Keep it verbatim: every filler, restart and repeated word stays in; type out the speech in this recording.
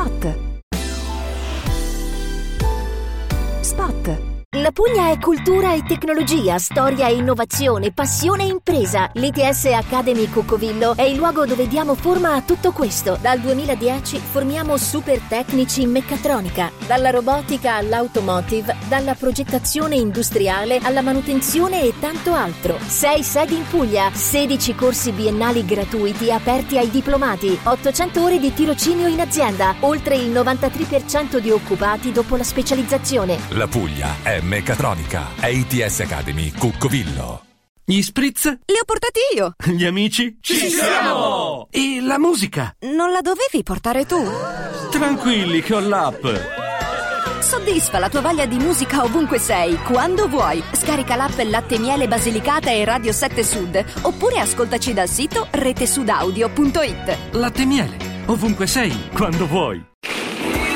Spot. Spot. La Puglia è cultura e tecnologia, storia e innovazione, passione e impresa. L'I T S Academy Cuccovillo è il luogo dove diamo forma a tutto questo. Dal duemiladieci formiamo super tecnici in meccatronica, dalla robotica all'automotive, dalla progettazione industriale alla manutenzione e tanto altro. Sei sedi in Puglia, sedici corsi biennali gratuiti aperti ai diplomati, ottocento ore di tirocinio in azienda, oltre il novantatré per cento di occupati dopo la specializzazione. La Puglia è meccatronica, è I T S Academy Cuccovillo. Gli spritz? Li ho portati io. Gli amici? Ci siamo! E la musica? Non la dovevi portare tu? Tranquilli che ho l'app. Soddisfa la tua voglia di musica ovunque sei, quando vuoi. Scarica l'app Latte Miele Basilicata e Radio sette Sud, oppure ascoltaci dal sito retesudaudio punto it. Latte Miele, ovunque sei, quando vuoi.